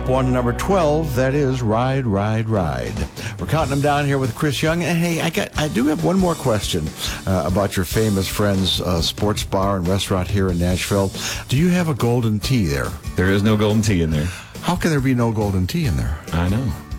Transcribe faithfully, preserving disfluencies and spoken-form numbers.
One to number twelve, that is Ride, Ride, Ride. We're counting them down here with Chris Young. And hey, I got, I do have one more question uh, about your famous friend's uh, sports bar and restaurant here in Nashville. Do you have a golden tea there? There is no golden tea in there. How can there be no golden tea in there? I know.